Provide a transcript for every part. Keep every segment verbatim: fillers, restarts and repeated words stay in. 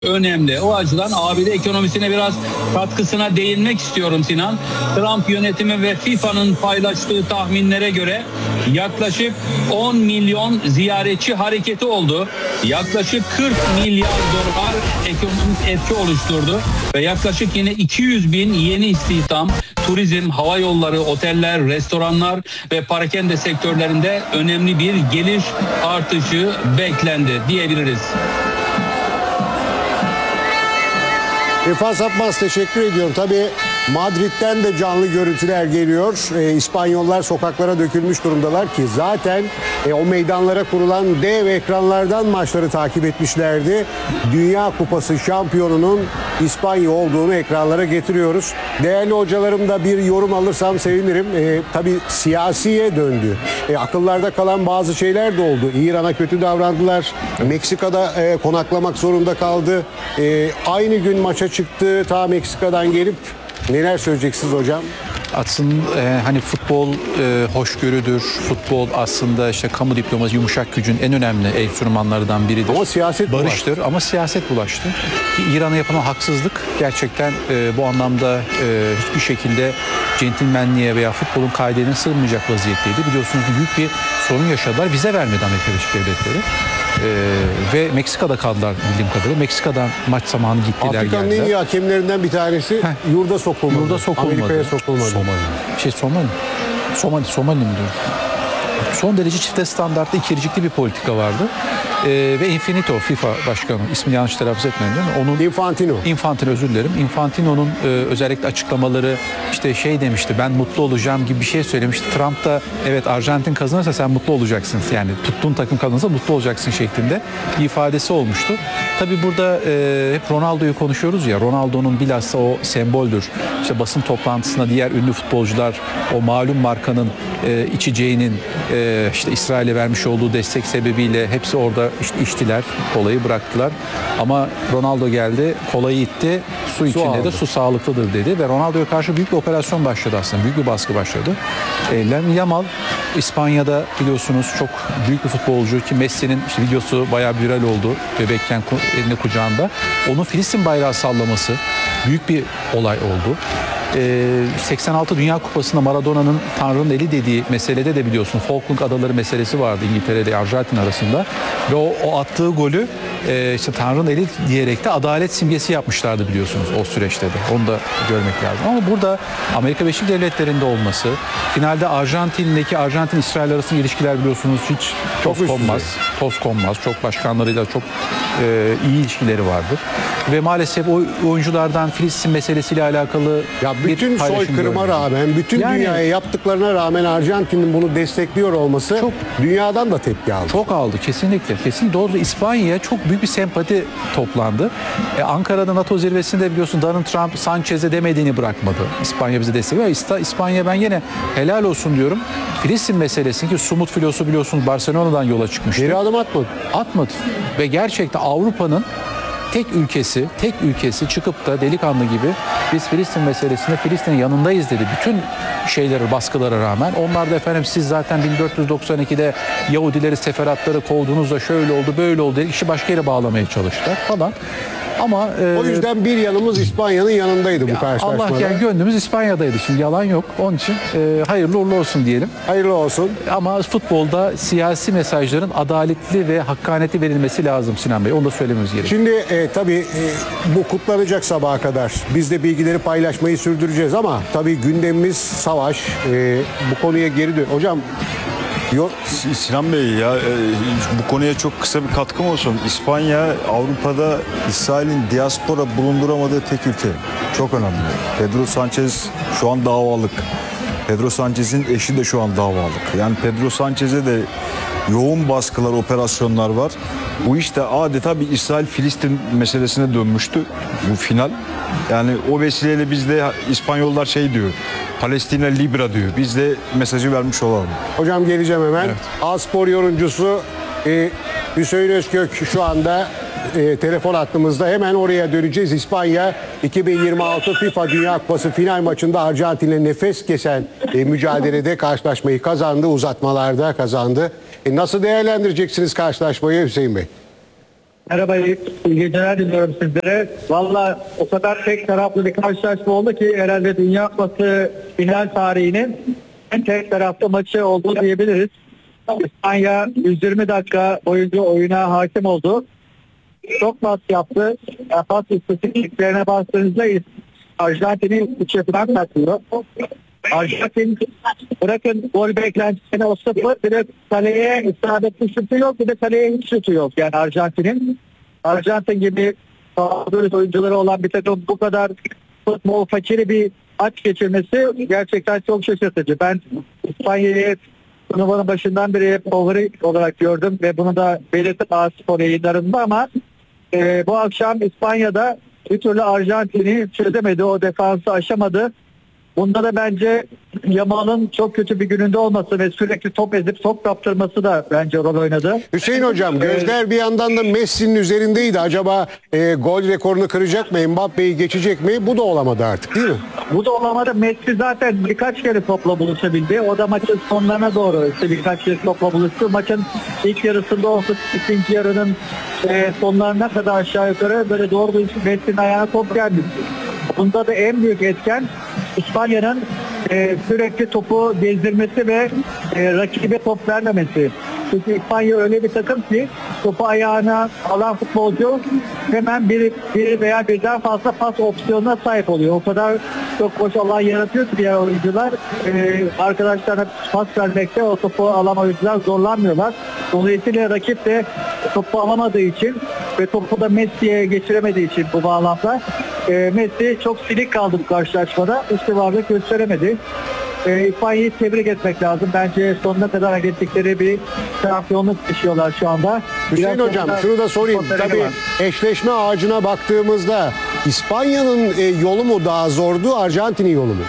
önemli. O açıdan A B D ekonomisine biraz katkısına değinmek istiyorum Sinan. Trump yönetimi ve FIFA'nın paylaştığı tahminlere göre yaklaşık on milyon ziyaretçi hareketi oldu. Yaklaşık kırk milyar dolar ekonomik etki oluşturdu ve yaklaşık yine iki yüz bin yeni istihdam, turizm, hava yolları, oteller, restoranlar ve parakende sektörlerinde önemli bir gelir artışı beklendi diyebiliriz. İrfan Sapmaz, teşekkür ediyorum. Tabii Madrid'den de canlı görüntüler geliyor. E, İspanyollar sokaklara dökülmüş durumdalar ki zaten e, o meydanlara kurulan dev ekranlardan maçları takip etmişlerdi. Dünya Kupası şampiyonunun İspanya olduğunu ekranlara getiriyoruz. Değerli hocalarım da bir yorum alırsam sevinirim. E, tabii siyasiye döndü. E, akıllarda kalan bazı şeyler de oldu. İran'a kötü davrandılar. Meksika'da e, konaklamak zorunda kaldı. E, aynı gün maça çıktı. Ta Meksika'dan gelip neler söyleyeceksiniz hocam? Aslında e, hani futbol e, hoşgörüdür. Futbol aslında işte kamu diplomasi, yumuşak gücün en önemli enstrümanlarından biridir. Ama siyaset barıştır bulaştı. Ama siyaset bulaştı. Ki İran'a yapılan haksızlık gerçekten e, bu anlamda e, hiçbir şekilde centilmenliğe veya futbolun kaidelerine sığmayacak vaziyetteydi. Biliyorsunuz büyük bir sorun yaşadılar. Vize vermedi Amerika Birleşik Devletleri. Ee, ve Meksika'da kaldılar bildiğim kadarıyla. Meksika'dan maç zamanı gittiler, Afrika'nın geldiler. en iyi hakemlerinden bir tanesi Heh. yurda sokulmadı. Yurda sokulmadı. Amerika'ya sokulmadı. Somali. Şey Somali. Somali, Somali mi diyorum? Son derece çifte standartlı, ikircikli bir politika vardı. Ee, ve Infinito, FIFA başkanı, ismini yanlış telaffuz etmeyin değil mi? Onun, Infantino. Infantino, özür dilerim. Infantino'nun e, özellikle açıklamaları, işte şey demişti, ben mutlu olacağım gibi bir şey söylemişti. Trump da evet Arjantin kazanırsa sen mutlu olacaksın. Yani tuttuğun takım kazanırsa mutlu olacaksın şeklinde bir ifadesi olmuştu. Tabii burada e, hep Ronaldo'yu konuşuyoruz ya. Ronaldo'nun bilhassa o semboldür. İşte basın toplantısında diğer ünlü futbolcular o malum markanın e, içeceğinin e, işte İsrail'e vermiş olduğu destek sebebiyle hepsi orada işte içtiler, kolayı bıraktılar. Ama Ronaldo geldi, kolayı itti, su içinde aldı. de su sağlıklıdır dedi ve Ronaldo'ya karşı büyük bir operasyon başladı aslında. Büyük bir baskı başladı. E, Lamine Yamal İspanya'da biliyorsunuz çok büyük bir futbolcu ki Messi'nin işte videosu bayağı viral oldu. Bebekken elinde kucağında. Onun Filistin bayrağı sallaması büyük bir olay oldu. seksen altı Dünya Kupası'nda Maradona'nın Tanrı'nın eli dediği meselede de biliyorsun Falkland Adaları meselesi vardı İngiltere ile Arjantin arasında ve o, o attığı golü e, işte Tanrı'nın eli diyerek de adalet simgesi yapmışlardı biliyorsunuz o süreçte de. Onu da görmek lazım. Ama burada Amerika Birleşik Devletleri'nde olması, finalde Arjantin'deki Arjantin-İsrail arasında ilişkiler biliyorsunuz hiç Çok toz konmaz. Toz konmaz. Çok başkanlarıyla çok e, iyi ilişkileri vardır. Ve maalesef o oyunculardan Filistin meselesiyle alakalı Ya bütün soykırıma rağmen, bütün yani, dünyaya yaptıklarına rağmen Arjantin'in bunu destekliyor olması çok, dünyadan da tepki aldı. Çok aldı kesinlikle. Kesinlikle doğru. İspanya'ya çok büyük bir sempati toplandı. Ee, Ankara'da NATO zirvesinde biliyorsun Donald Trump Sanchez'e demediğini bırakmadı. İspanya bizi destekliyor. İspanya ben yine helal olsun diyorum. Filistin meselesini ki Sumut filosu biliyorsunuz Barcelona'dan yola çıkmıştı. Geri adım atmadı. Atmadı. Ve gerçekten Avrupa'nın tek ülkesi, tek ülkesi çıkıp da delikanlı gibi biz Filistin meselesinde Filistin'in yanındayız dedi. Bütün şeyleri, baskılara rağmen. Onlar da efendim siz zaten bin dört yüz doksan ikide Yahudileri, seferatları kovduğunuzda şöyle oldu, böyle oldu dedi. İşi başka yere bağlamaya çalıştılar falan. Ama e, O yüzden bir yanımız İspanya'nın yanındaydı bu karşılaşmada. Allah yani gönlümüz İspanya'daydı. Şimdi yalan yok. Onun için e, hayırlı uğurlu olsun diyelim. Hayırlı olsun. Ama futbolda siyasi mesajların adaletli ve hakkaniyetli verilmesi lazım Sinan Bey. Onu da söylememiz gerekiyor. Şimdi e, tabii e, bu kutlanacak sabaha kadar. Biz de bilgileri paylaşmayı sürdüreceğiz ama tabii gündemimiz savaş. E, bu konuya geri dön. Hocam yok. Sinan Bey ya e, bu konuya çok kısa bir katkım olsun. İspanya Avrupa'da İsrail'in diaspora bulunduramadığı tek ülke. Çok önemli. Pedro Sanchez şu an davalık. Pedro Sanchez'in eşi de şu an davalık. Yani Pedro Sanchez'e de yoğun baskılar, operasyonlar var. Bu işte adeta bir İsrail-Filistin meselesine dönmüştü bu final. Yani o vesileyle biz de İspanyollar şey diyor, Palestina Libra diyor. Biz de mesajı vermiş olalım. Hocam geleceğim hemen. Evet. A-Spor yorumcusu e, Hüseyin Özkök şu anda e, telefon hattımızda. Hemen oraya döneceğiz. İspanya iki bin yirmi altı FIFA Dünya Kupası final maçında Arjantin'le nefes kesen e, mücadelede karşılaşmayı kazandı. Uzatmalarda kazandı. E, nasıl değerlendireceksiniz karşılaşmayı Hüseyin Bey? Merhaba, iyi iyi geceler diliyorum sizlere. Valla o kadar tek taraflı bir karşılaşma oldu ki herhalde Dünya Kupası final tarihinin en tek taraflı maçı oldu diyebiliriz. İspanya yüz yirmi dakika boyunca oyuna hakim oldu. Çok pas yaptı. Yani pas istatistiklerine baktığınızda Arjantin'in üç yapıdan kaçıyor. Arjantin bırakın gol beklentisine o sıfır, bir de kaleye isabetli şutu yok, bir de kaleye hiç şutu yok. Yani Arjantin'in Arjantin gibi böyle oyuncuları olan bir takım bu kadar futbol fakiri bir maç geçirmesi gerçekten çok şaşırtıcı. Ben İspanya'yı turnuvanın başından beri hep favori olarak gördüm ve bunu da belirttim A-Spor yayınlarında ama e, bu akşam İspanya'da bir türlü Arjantin'i çözemedi, o defansı aşamadı. Bunda da bence Yamal'ın çok kötü bir gününde olması ve sürekli top ezip top kaptırması da bence rol oynadı. Hüseyin Hocam, gözler bir yandan da Messi'nin üzerindeydi. Acaba e, gol rekorunu kıracak mı? Mbappe'yi geçecek mi? Bu da olamadı artık, değil mi? Bu da olamadı. Messi zaten birkaç kere topla buluşabildi. O da maçın sonlarına doğru işte birkaç kere topla buluştu. Maçın ilk yarısında olsun, ikinci yarının e, sonlarına kadar aşağı yukarı böyle doğru bir Messi'nin ayağına top geldi. Bunda da en büyük etken İspanya'nın e, sürekli topu gezdirmesi ve e, rakibe top vermemesi. Çünkü İspanya öyle bir takım ki topu ayağına alan futbolcu hemen bir, bir veya birden fazla pas opsiyonuna sahip oluyor. O kadar çok boş alan yaratıyor ki diğer oyuncular e, arkadaşlarına pas vermekte o topu alan oyuncular zorlanmıyorlar. Dolayısıyla rakip de topu alamadığı için ve topu da Messi'ye geçiremediği için bu bağlamda e, Messi çok silik kaldı bu karşılaşmada. İşte varlık gösteremedi. E, İspanya'yı tebrik etmek lazım. Bence sonuna kadar hak ettikleri bir şampiyonluk yaşıyorlar şu anda. Hüseyin Biraz Hocam, sonra şunu da sorayım. futbolları Tabii var. eşleşme ağacına baktığımızda İspanya'nın e, yolu mu daha zordu, Arjantin'in yolu mu?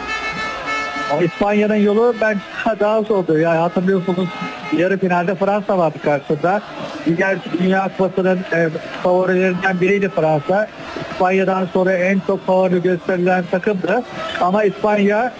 İspanya'nın yolu bence daha zordu. Yani hatırlıyorsunuz yarı finalde Fransa vardı karşısında. Diğer Dünya Kupası'nın e, favorilerinden biriydi Fransa. İspanya'dan sonra en çok favori gösterilen takımdı. Ama İspanya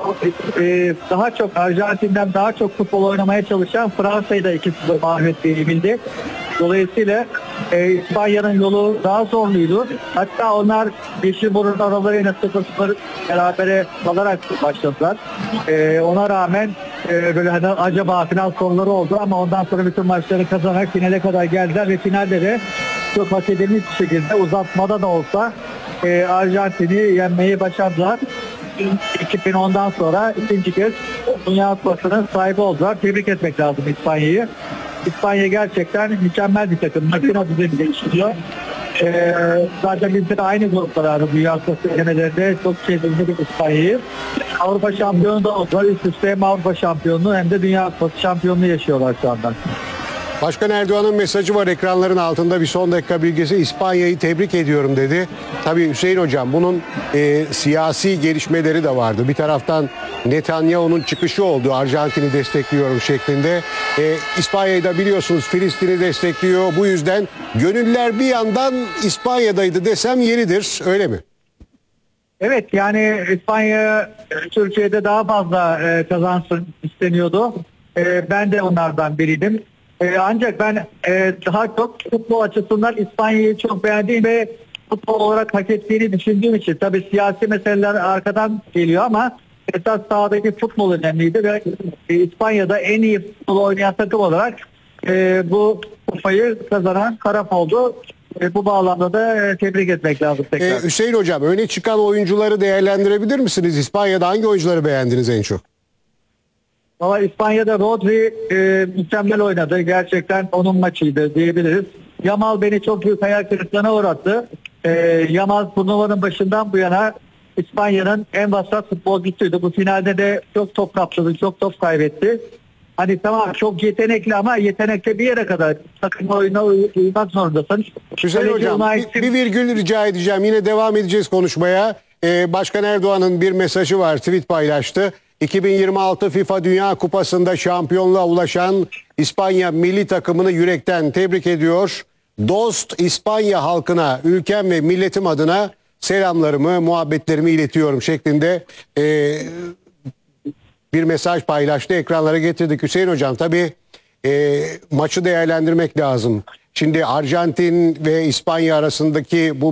e, daha çok Arjantin'den daha çok futbol oynamaya çalışan Fransa'yı da iki sıfır mahvettiği Dolayısıyla e, İspanya'nın yolu daha zorluydu. Hatta onlar Yeşilburun aralarıyla sıfır sıfır berabere kalarak başladılar. E, ona rağmen e, böyle hani acaba final soruları oldu ama ondan sonra bütün maçları kazanarak finale kadar geldiler ve finalde de çok hak edilmiş bir şekilde uzatmada da olsa e, Arjantin'i yenmeyi başardılar. iki bin ondan sonra ikinci kez Dünya Kupası'nın sahibi oldular. Tebrik etmek lazım İspanya'yı. İspanya gerçekten mükemmel bir takım. Makine düzeni işliyor. Ee, zaten biz de aynı gruplar Dünya Kupası elemelerinde çok sevdiğimiz İspanya'yı. Avrupa şampiyonu da oldular. Üst üste hem Avrupa şampiyonluğu hem de Dünya Kupası şampiyonluğu yaşıyorlar şu anda. Başkan Erdoğan'ın mesajı var ekranların altında, bir son dakika bilgisi. İspanya'yı tebrik ediyorum dedi. Tabii Hüseyin Hocam, bunun e, siyasi gelişmeleri de vardı. Bir taraftan Netanyahu'nun çıkışı oldu, Arjantin'i destekliyorum şeklinde. E, İspanya'yı da biliyorsunuz Filistin'i destekliyor. Bu yüzden gönüller bir yandan İspanya'daydı desem yeridir, öyle mi? Evet, yani İspanya Türkiye'de daha fazla e, kazansın isteniyordu. E, ben de onlardan biriydim. Ee, ancak ben e, daha çok futbol açısından İspanya'yı çok beğendiğim ve futbol olarak hak ettiğini düşündüğüm için tabii siyasi meseleler arkadan geliyor ama esas sahadaki futbol önemliydi ve e, İspanya'da en iyi futbol oynayan takım olarak e, bu kupayı kazanan taraf oldu. E, bu bağlamda da e, tebrik etmek lazım tekrar. E, Hüseyin Hocam, öne çıkan oyuncuları değerlendirebilir misiniz? İspanya'da hangi oyuncuları beğendiniz en çok? Ama İspanya'da Rodri e, mükemmel oynadı. Gerçekten onun maçıydı diyebiliriz. Yamal beni çok büyük hayal kırıklığına uğrattı. E, Yamal turnuvanın başından bu yana İspanya'nın en vasat futbolcusuydu. Bu finalde de çok top kaptırdı, çok top kaybetti. Hani tamam çok yetenekli ama yetenekli bir yere kadar takım oyununa uy- uymak zorundasın. Hüseyin Kaleci Hocam, Unai bir, bir virgül rica edeceğim. Yine devam edeceğiz konuşmaya. Ee, Başkan Erdoğan'ın bir mesajı var, tweet paylaştı. iki bin yirmi altı FIFA Dünya Kupası'nda şampiyonluğa ulaşan İspanya milli takımını yürekten tebrik ediyor. Dost İspanya halkına, ülkem ve milletim adına selamlarımı, muhabbetlerimi iletiyorum şeklinde e, bir mesaj paylaştı. Ekranlara getirdik. Hüseyin Hocam, tabii e, maçı değerlendirmek lazım. Şimdi Arjantin ve İspanya arasındaki bu